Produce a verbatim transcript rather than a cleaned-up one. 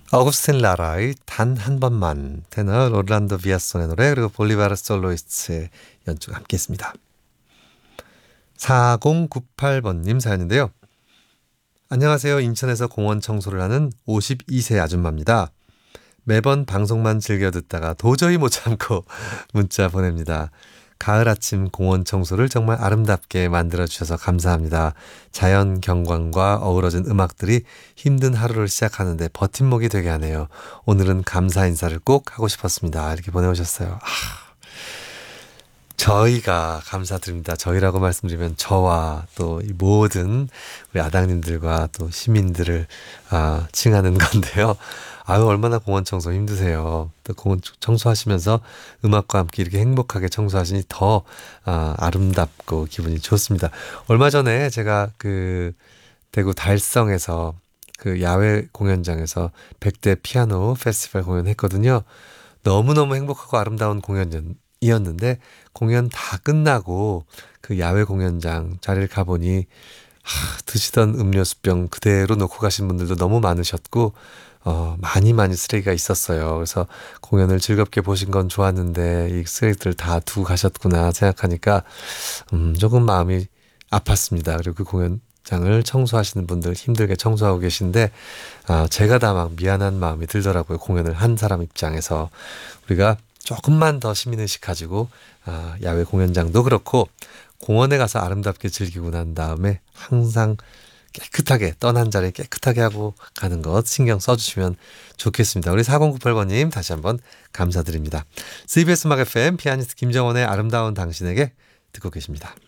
어구스틴 라라의 단 한 번만, 테너 롤란도 비아손의 노래, 그리고 볼리바르 솔로이스트의 연주가 함께했습니다. 사공구팔 번님 사연인데요. 안녕하세요. 인천에서 공원 청소를 하는 오십이 세 아줌마입니다. 매번 방송만 즐겨 듣다가 도저히 못 참고 문자 보냅니다. 가을 아침 공원 청소를 정말 아름답게 만들어주셔서 감사합니다. 자연 경관과 어우러진 음악들이 힘든 하루를 시작하는데 버팀목이 되게 하네요. 오늘은 감사 인사를 꼭 하고 싶었습니다. 이렇게 보내오셨어요. 아, 저희가 감사드립니다. 저희라고 말씀드리면 저와 또 이 모든 우리 아당님들과 또 시민들을 아, 칭하는 건데요. 아유, 얼마나 공원 청소 힘드세요. 또 공원 청소하시면서 음악과 함께 이렇게 행복하게 청소하시니 더 아, 아름답고 기분이 좋습니다. 얼마 전에 제가 그 대구 달성에서 그 야외 공연장에서 백 대 피아노 페스티벌 공연했거든요. 너무너무 행복하고 아름다운 공연이었는데 공연 다 끝나고 그 야외 공연장 자리를 가보니 하, 드시던 음료수병 그대로 놓고 가신 분들도 너무 많으셨고 어, 많이 많이 쓰레기가 있었어요. 그래서 공연을 즐겁게 보신 건 좋았는데 이 쓰레기들 다 두고 가셨구나 생각하니까 음, 조금 마음이 아팠습니다. 그리고 그 공연장을 청소하시는 분들 힘들게 청소하고 계신데 아, 제가 다 막 미안한 마음이 들더라고요. 공연을 한 사람 입장에서 우리가 조금만 더 시민의식 가지고 아, 야외 공연장도 그렇고 공원에 가서 아름답게 즐기고 난 다음에 항상 깨끗하게 떠난 자리 깨끗하게 하고 가는 것 신경 써주시면 좋겠습니다. 우리 사공구팔 번님 다시 한번 감사드립니다. 씨비에스 음악 에프엠 피아니스트 김정원의 아름다운 당신에게 듣고 계십니다.